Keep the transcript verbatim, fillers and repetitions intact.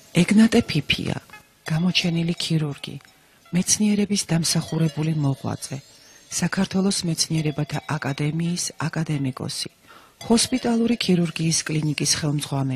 ეგნატე ფიფია, გამოჩენილი ქირურგი, მეცნიერების დამსახურებული მოღვაწე, საქართველოს მეცნიერებათა აკადემიის აკადემიკოსი, ჰოსპიტალური ქირურგიის კლინიკის ხელმძღვანელი.